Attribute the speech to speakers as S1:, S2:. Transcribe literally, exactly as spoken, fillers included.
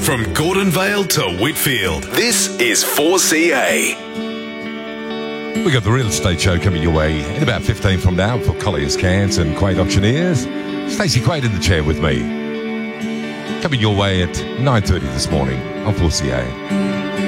S1: From Gordonvale to Whitfield, this is four C A.
S2: We got the real estate show coming your way in about fifteen from now for Colliers, Cairns and Quaid Auctioneers. Stacey Quaid in the chair with me. Coming your way at nine thirty this morning on four C A.